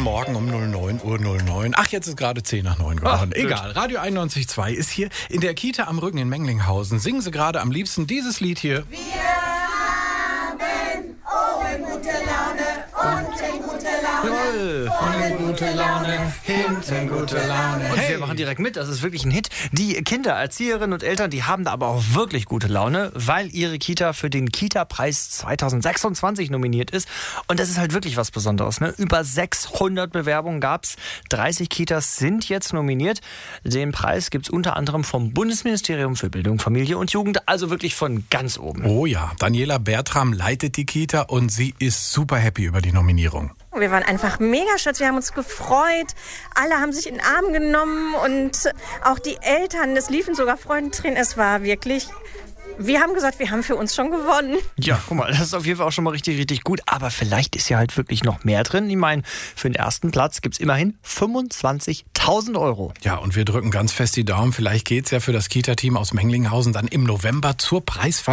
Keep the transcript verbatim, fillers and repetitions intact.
Morgen um neun Uhr neun. Ach, jetzt ist gerade zehn nach neun geworden. Ach, egal, Radio einundneunzig Komma zwei ist hier in der Kita am Rücken in Menglinghausen. Singen sie gerade am liebsten dieses Lied hier. Wir haben oben gute Laune, unten gute Laune. Toll. Vorne gute Laune, hinten gute Laune. Und wir machen direkt mit, das ist wirklich ein Hit. Die Kinder, Erzieherinnen und Eltern, die haben da aber auch wirklich gute Laune, weil ihre Kita für den Kita-Preis zweitausendsechsundzwanzig nominiert ist. Und das ist halt wirklich was Besonderes, ne? Über sechshundert Bewerbungen gab's. dreißig Kitas sind jetzt nominiert. Den Preis gibt's unter anderem vom Bundesministerium für Bildung, Familie und Jugend, also wirklich von ganz oben. Oh ja, Daniela Bertram leitet die Kita und sie ist super happy über die Nominierung. Wir waren einfach mega stolz, wir haben uns gefreut. Alle haben sich in den Arm genommen und auch die Eltern, es liefen sogar Freudentränen. Es war wirklich, wir haben gesagt, wir haben für uns schon gewonnen. Ja, guck mal, das ist auf jeden Fall auch schon mal richtig, richtig gut. Aber vielleicht ist ja halt wirklich noch mehr drin. Ich meine, für den ersten Platz gibt's immerhin fünfundzwanzigtausend Euro. Ja, und wir drücken ganz fest die Daumen. Vielleicht geht's ja für das Kita-Team aus Menglinghausen dann im November zur Preisverleihung.